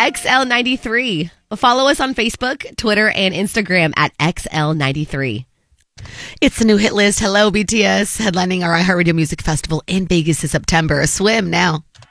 XL93. Follow us on Facebook, Twitter, and Instagram at XL93. It's the new hit list. Hello, BTS, headlining our iHeartRadio Music Festival in Vegas this September. A swim now.